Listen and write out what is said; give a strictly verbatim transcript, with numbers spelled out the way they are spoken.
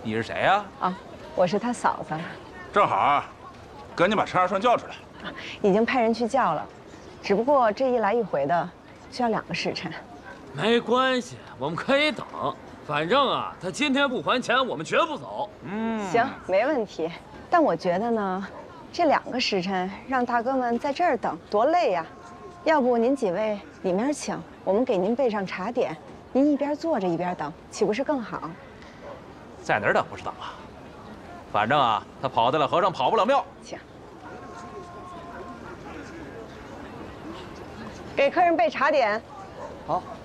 你是谁呀？ 啊，我是他嫂子。 正好，赶紧把陈二顺叫出来。 啊，已经派人去叫了，只不过这一来一回的，需要两个时辰。 没关系，我们可以等。反正啊，他今天不还钱，我们绝不走。 嗯，行，没问题。但我觉得呢，这两个时辰让大哥们在这儿等，多累呀。要不您几位里面请，我们给您备上茶点，您一边坐着一边等，岂不是更好？ 在哪儿等不是等啊？反正啊，他跑得了和尚跑不了庙。 行。给客人备茶点。 好。